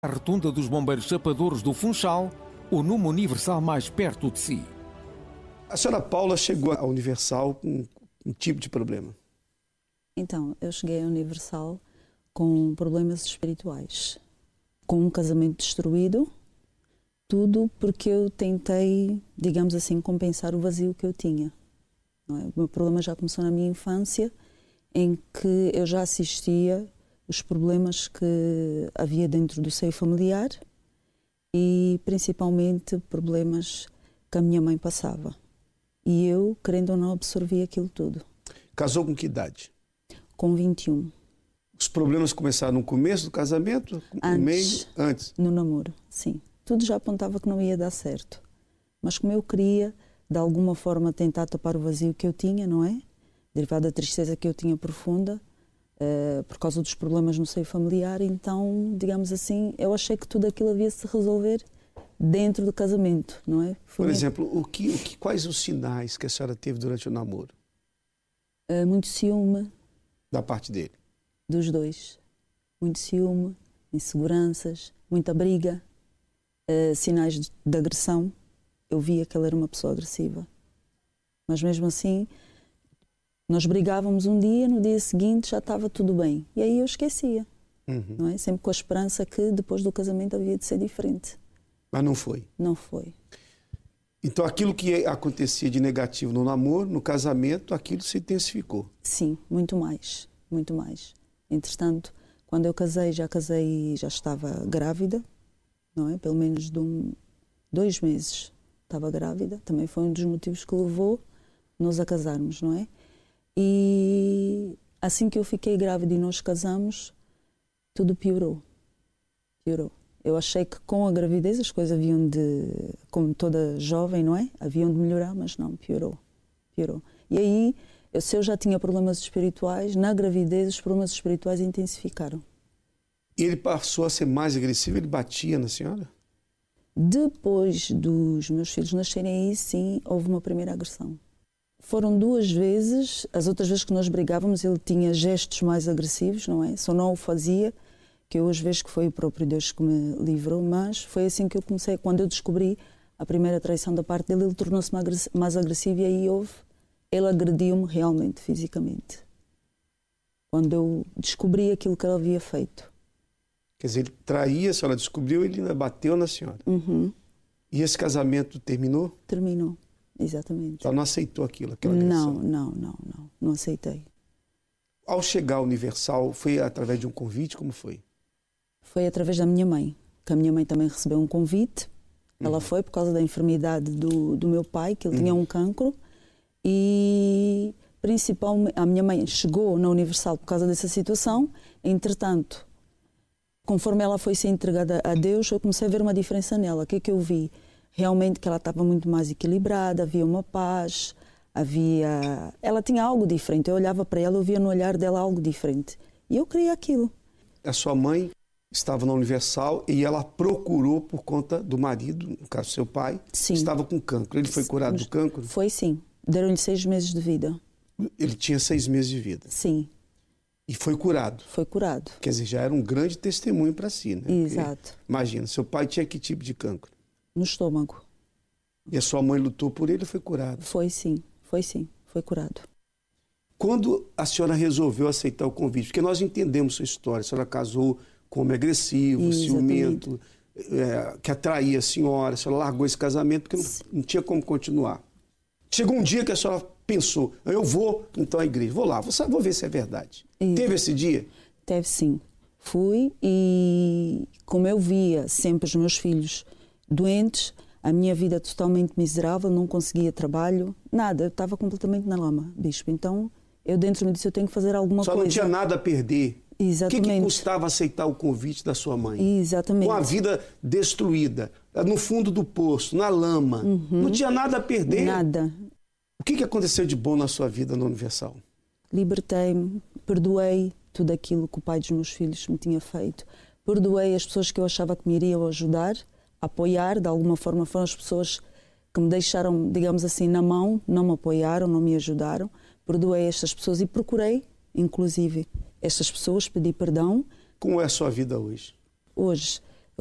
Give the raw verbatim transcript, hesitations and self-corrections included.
A rotunda dos bombeiros chapadores do Funchal, o Numa Universal mais perto de si. A senhora Paula chegou à Universal com um tipo de problema. Então, eu cheguei à Universal com problemas espirituais, com um casamento destruído, tudo porque eu tentei, digamos assim, compensar o vazio que eu tinha. Não é? O meu problema já começou na minha infância, em que eu já assistia os problemas que havia dentro do seio familiar e principalmente problemas que a minha mãe passava. E eu, querendo ou não, absorvi aquilo tudo. Casou com que idade? Com vinte e um. Os problemas começaram no começo do casamento? Antes, no meio? Antes? No namoro, sim. Tudo já apontava que não ia dar certo. Mas como eu queria, de alguma forma, tentar tapar o vazio que eu tinha, não é? Derivado da tristeza que eu tinha profunda, uh, por causa dos problemas no seio familiar, então, digamos assim, eu achei que tudo aquilo havia de se resolver dentro do casamento, não é? Foi por exemplo, minha... o que, o que, quais os sinais que a senhora teve durante o namoro? Uh, muito ciúme. Da parte dele? Dos dois. Muito ciúme, inseguranças, muita briga, uh, sinais de, de agressão. Eu via que ele era uma pessoa agressiva. Mas mesmo assim, nós brigávamos um dia, no dia seguinte já estava tudo bem. E aí eu esquecia, uhum. não é? Sempre com a esperança que depois do casamento havia de ser diferente. Mas não foi? Não foi. Então aquilo que acontecia de negativo no namoro, no casamento, aquilo se intensificou? Sim, muito mais, muito mais. Entretanto, quando eu casei, já casei, já estava grávida, não é? Pelo menos de um, dois meses estava grávida. Também foi um dos motivos que levou nós a casarmos, não é? E assim que eu fiquei grávida e nós casamos, tudo piorou. Piorou. Eu achei que com a gravidez as coisas haviam de, como toda jovem, não é? Haviam de melhorar, mas não, piorou. Piorou. E aí, eu, se eu já tinha problemas espirituais, na gravidez os problemas espirituais intensificaram. Ele passou a ser mais agressivo? Ele batia na senhora? Depois dos meus filhos nascerem aí, sim, houve uma primeira agressão. Foram duas vezes, as outras vezes que nós brigávamos, ele tinha gestos mais agressivos, não é? Só não o fazia, que eu hoje vejo que foi o próprio Deus que me livrou, mas foi assim que eu comecei. Quando eu descobri a primeira traição da parte dele, ele tornou-se mais agressivo e aí houve, ele agrediu-me realmente, fisicamente. Quando eu descobri aquilo que ele havia feito. Quer dizer, ele traía, a senhora descobriu, ele ainda bateu na senhora. Uhum. E esse casamento terminou? Terminou, exatamente. Então não aceitou aquilo, aquela agressão? Não, não, não, não, não aceitei. Ao chegar ao Universal, foi através de um convite, como foi? Foi através da minha mãe, que a minha mãe também recebeu um convite. Uhum. Ela foi por causa da enfermidade do, do meu pai, que ele uhum. tinha um cancro. E principalmente a minha mãe chegou na Universal por causa dessa situação. Entretanto, conforme ela foi ser entregada a Deus, eu comecei a ver uma diferença nela. O que é que eu vi? Realmente que ela estava muito mais equilibrada, havia uma paz, havia... Ela tinha algo diferente. Eu olhava para ela, eu via no olhar dela algo diferente. E eu queria aquilo. A sua mãe estava na Universal e ela procurou por conta do marido, no caso seu pai, sim. estava com cancro. Ele foi curado do cancro? Foi sim. Deram-lhe seis meses de vida. Ele tinha seis meses de vida? Sim. E foi curado? Foi curado. Quer dizer, já era um grande testemunho para si, né? Exato. Porque, imagina, seu pai tinha que tipo de cancro? No estômago. E a sua mãe lutou por ele e foi curado? Foi sim, foi sim, foi curado. Quando a senhora resolveu aceitar o convite, porque nós entendemos sua história, a senhora casou com homem agressivo, exatamente. Ciumento, é, que atraía a senhora, a senhora largou esse casamento porque não, não tinha como continuar. Chegou um dia que a senhora pensou, eu vou então à igreja, vou lá, vou, vou ver se é verdade. Isso. Teve esse dia? Teve sim. Fui e como eu via sempre os meus filhos doentes, a minha vida totalmente miserável, não conseguia trabalho, nada, eu estava completamente na lama, bispo. Então, eu dentro de mim disse, eu tenho que fazer alguma Só coisa. Só não tinha nada a perder. Exatamente. O que, que custava aceitar o convite da sua mãe? Exatamente. Com a vida destruída, no fundo do poço, na lama. Uhum. Não tinha nada a perder. Nada. O que, que aconteceu de bom na sua vida no Universal? Libertei-me, perdoei tudo aquilo que o pai dos meus filhos me tinha feito. Perdoei as pessoas que eu achava que me iriam ajudar, apoiar, de alguma forma foram as pessoas que me deixaram, digamos assim, na mão, não me apoiaram, não me ajudaram. Perdoei estas pessoas e procurei, inclusive, estas pessoas, pedi perdão. Como é a sua vida hoje? Hoje,